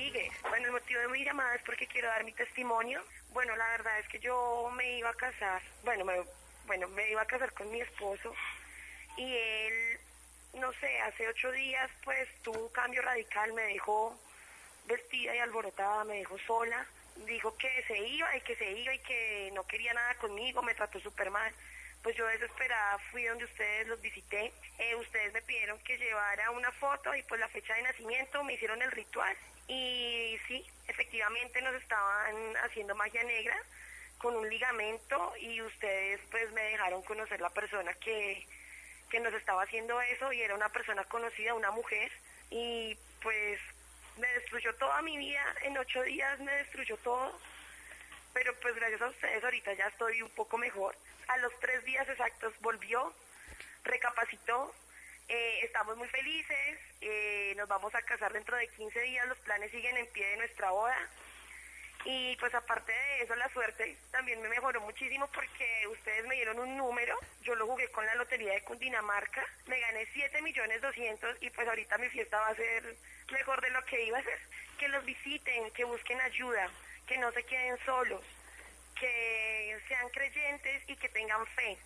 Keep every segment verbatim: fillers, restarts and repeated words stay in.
Rodríguez. Bueno, el motivo de mi llamada es porque quiero dar mi testimonio. Bueno, la verdad es que yo me iba a casar, bueno, me, bueno, me iba a casar con mi esposo y él, no sé, hace ocho días pues tuvo un cambio radical, me dejó vestida y alborotada, me dejó sola, dijo que se iba y que se iba y que no quería nada conmigo, me trató súper mal. Pues yo desesperada fui donde ustedes, los visité, eh, ustedes me pidieron que llevara una foto y pues la fecha de nacimiento, me hicieron el ritual y sí, efectivamente nos estaban haciendo magia negra con un ligamento y ustedes pues me dejaron conocer la persona que, que nos estaba haciendo eso y era una persona conocida, una mujer, y pues me destruyó toda mi vida, en ocho días me destruyó todo, pero pues gracias a ustedes ahorita ya estoy un poco mejor. A los tres días exactos volvió, recapacitó, eh, estamos muy felices, eh, nos vamos a casar dentro de quince días, los planes siguen en pie de nuestra boda. Y pues aparte de eso, la suerte también me mejoró muchísimo porque ustedes me dieron un número, yo lo jugué con la lotería de Cundinamarca, me gané siete millones doscientos y pues ahorita mi fiesta va a ser mejor de lo que iba a ser. Que los visiten, que busquen ayuda, que no se queden solos, que sean creyentes y que tengan fe.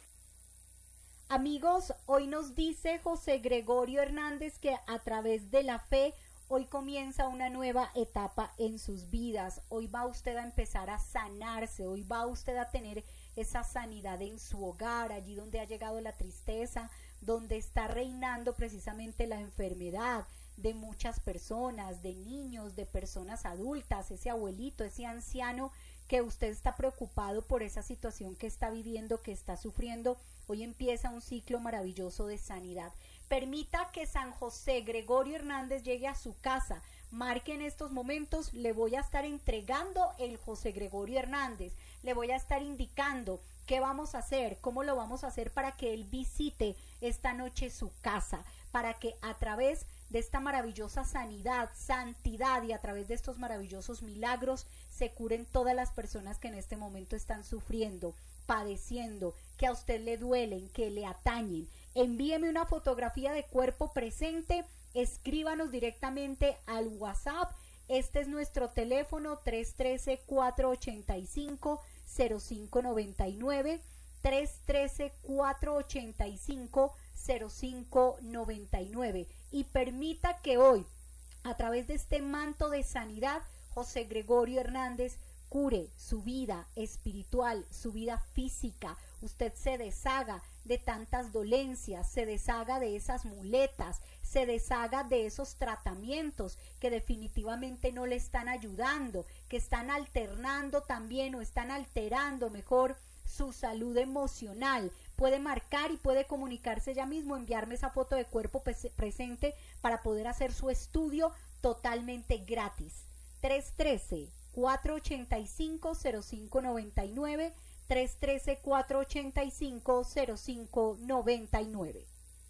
Amigos, hoy nos dice José Gregorio Hernández que a través de la fe hoy comienza una nueva etapa en sus vidas. Hoy va usted a empezar a sanarse, hoy va usted a tener esa sanidad en su hogar, allí donde ha llegado la tristeza, donde está reinando precisamente la enfermedad de muchas personas, de niños, de personas adultas, ese abuelito, ese anciano que usted está preocupado por esa situación que está viviendo, que está sufriendo. Hoy empieza un ciclo maravilloso de sanidad. Permita que San José Gregorio Hernández llegue a su casa. Marque en estos momentos, le voy a estar entregando el José Gregorio Hernández. Le voy a estar indicando qué vamos a hacer, cómo lo vamos a hacer para que él visite esta noche su casa, para que a través de esta maravillosa sanidad, santidad y a través de estos maravillosos milagros se curen todas las personas que en este momento están sufriendo, padeciendo, que a usted le duelen, que le atañen. Envíeme una fotografía de cuerpo presente, escríbanos directamente al WhatsApp. Este es nuestro teléfono tres uno tres, cuatro ocho cinco, cero cinco nueve nueve, tres uno tres, cuatro ocho cinco, cero cinco nueve nueve, y permita que hoy, a través de este manto de sanidad, José Gregorio Hernández cure su vida espiritual, su vida física. Usted se deshaga de tantas dolencias, se deshaga de esas muletas, se deshaga de esos tratamientos que definitivamente no le están ayudando, que están alternando también o están alterando mejor su salud emocional. Puede marcar y puede comunicarse ya mismo, enviarme esa foto de cuerpo presente para poder hacer su estudio totalmente gratis. tres uno tres, cuatro ocho cinco, cero cinco nueve nueve, tres uno tres, cuatro ocho cinco, cero cinco nueve nueve.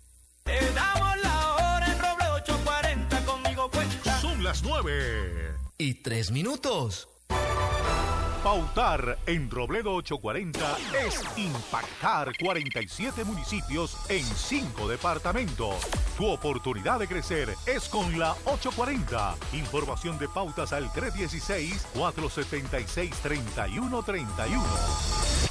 Te damos la hora en Roble ochocientos cuarenta, conmigo cuenta. Son las nueve y tres minutos. Pautar en Robledo ochocientos cuarenta es impactar cuarenta y siete municipios en cinco departamentos. Tu oportunidad de crecer es con la ochocientos cuarenta. Información de pautas al tres uno seis, cuatro siete seis, tres uno tres uno.